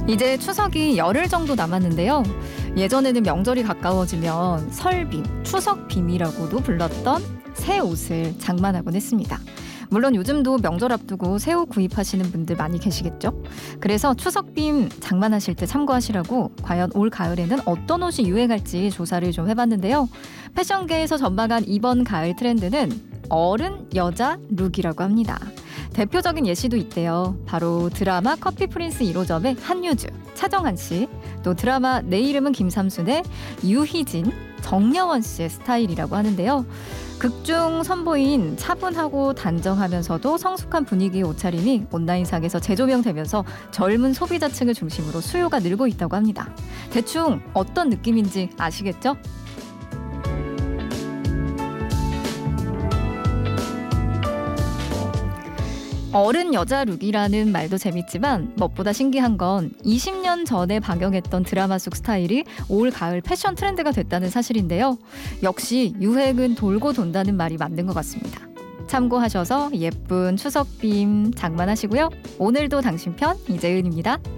이제 추석이 열흘 정도 남았는데요. 예전에는 명절이 가까워지면 설빔, 추석빔이라고도 불렀던 새 옷을 장만하곤 했습니다. 물론 요즘도 명절 앞두고 새 옷 구입하시는 분들 많이 계시겠죠? 그래서 추석빔 장만하실 때 참고하시라고 과연 올 가을에는 어떤 옷이 유행할지 조사를 좀 해봤는데요. 패션계에서 전망한 이번 가을 트렌드는 어른 여자 룩이라고 합니다. 대표적인 예시도 있대요. 바로 드라마 커피 프린스 1호점의 한유주, 차정한 씨, 또 드라마 내 이름은 김삼순의 유희진, 정여원 씨의 스타일이라고 하는데요. 극중 선보인 차분하고 단정하면서도 성숙한 분위기의 옷차림이 온라인상에서 재조명되면서 젊은 소비자층을 중심으로 수요가 늘고 있다고 합니다. 대충 어떤 느낌인지 아시겠죠? 어른 여자 룩이라는 말도 재밌지만 무엇보다 신기한 건 20년 전에 방영했던 드라마 속 스타일이 올 가을 패션 트렌드가 됐다는 사실인데요. 역시 유행은 돌고 돈다는 말이 맞는 것 같습니다. 참고하셔서 예쁜 추석빔 장만하시고요. 오늘도 당신 편 이재은입니다.